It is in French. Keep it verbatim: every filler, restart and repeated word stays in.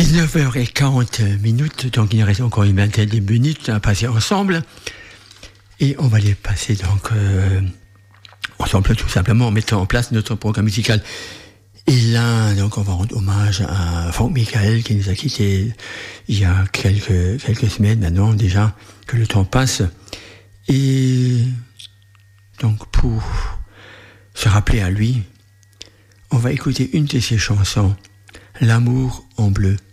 dix-neuf heures quarante minutes, donc il nous reste encore une vingtaine de minutes à passer ensemble. Et on va les passer donc euh, ensemble tout simplement en mettant en place notre programme musical. Et là, donc on va rendre hommage à Franck Michael qui nous a quittés il y a quelques, quelques semaines maintenant déjà, que le temps passe. Et donc pour se rappeler à lui, on va écouter une de ses chansons, L'amour en bleu.